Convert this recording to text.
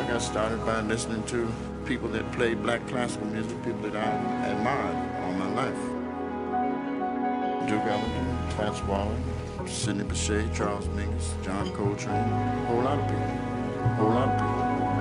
I got started by listening to people that played black classical music, people that I admired all my life. Duke Ellington, Fats Waller, Sidney Bechet, Charles Mingus, John Coltrane, a whole lot of people, a whole lot of people.